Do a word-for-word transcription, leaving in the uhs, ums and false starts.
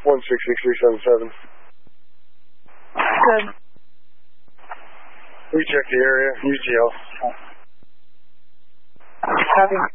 one six six three seven seven. Good. We check the area. U T L. Copy.